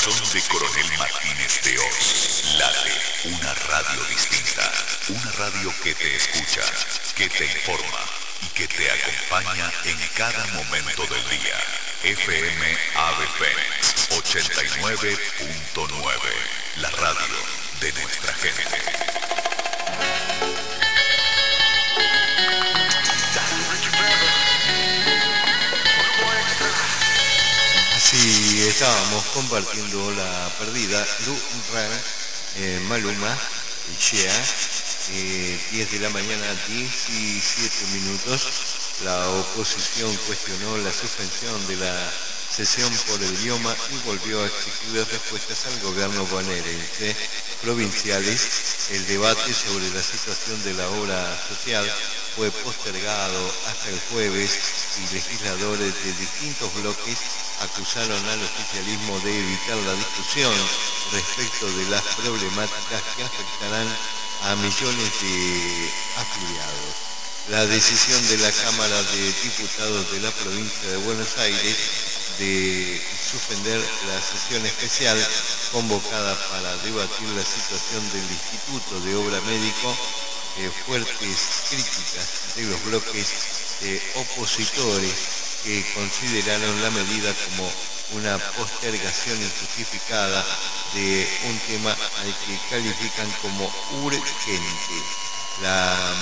corazón de Coronel Martínez de Oz late una radio distinta, una radio que te escucha, que te informa y que te acompaña en cada momento del día. FM Ave Fénix 89.9, la radio de nuestra gente. Así estábamos compartiendo la perdida Maluma y Shea, 10 de la mañana, 17 minutos. La oposición cuestionó la suspensión de la sesión por el idioma y volvió a exigir respuestas al gobierno bonaerense provinciales. El debate sobre la situación de la obra social fue postergado hasta el jueves y legisladores de distintos bloques acusaron al oficialismo de evitar la discusión respecto de las problemáticas que afectarán a millones de afiliados. La decisión de la Cámara de Diputados de la provincia de Buenos Aires de suspender la sesión especial convocada para debatir la situación del Instituto de Obra Médico, fuertes críticas de los bloques opositores que consideraron la medida como una postergación injustificada de un tema al que califican como urgente. La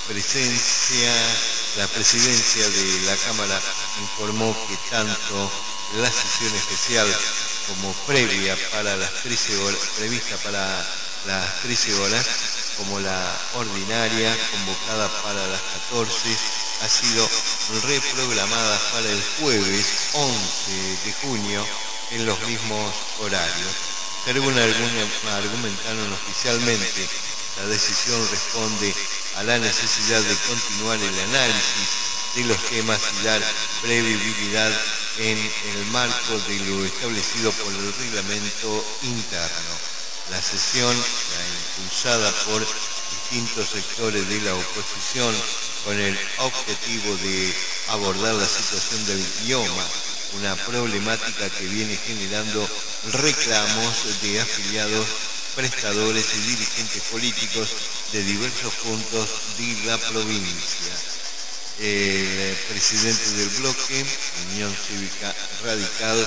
presidencia de la Cámara informó que tanto la sesión especial como previa para las 13 horas, prevista para las 13 horas, como la ordinaria convocada para las 14, ha sido reprogramada para el jueves 11 de junio en los mismos horarios. Según argumentaron oficialmente, la decisión responde a la necesidad de continuar el análisis de los temas y dar previsibilidad en el marco de lo establecido por el reglamento interno. La sesión, impulsada por distintos sectores de la oposición con el objetivo de abordar la situación del idioma, una problemática que viene generando reclamos de afiliados, prestadores y dirigentes políticos de diversos puntos de la provincia. El presidente del bloque, Unión Cívica Radical,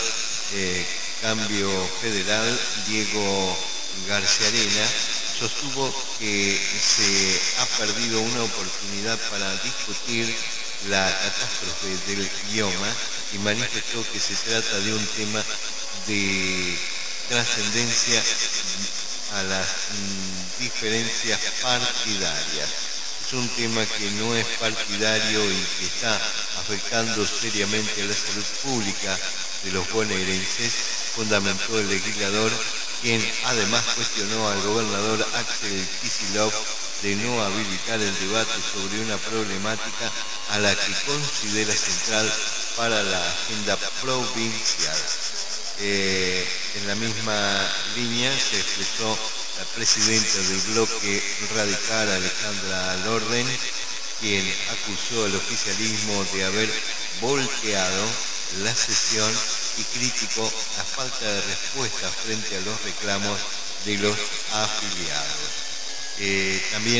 Cambio Federal, Diego Garciarena, sostuvo que se ha perdido una oportunidad para discutir la catástrofe del idioma y manifestó que se trata de un tema de trascendencia a las diferencias partidarias. Es un tema que no es partidario y que está afectando seriamente a la salud pública de los bonaerenses, fundamentó el legislador, quien además cuestionó al gobernador Axel Kicillof de no habilitar el debate sobre una problemática a la que considera central para la agenda provincial. En la misma línea se expresó la presidenta del bloque radical, Alejandra Lorden, quien acusó al oficialismo de haber volteado la sesión y criticó la falta de respuesta frente a los reclamos de los afiliados. También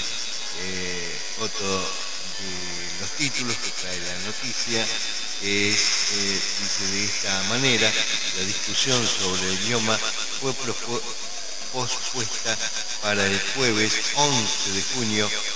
otro de los títulos que trae la noticia es, dice de esta manera: la discusión sobre el idioma fue pospuesta para el jueves 11 de junio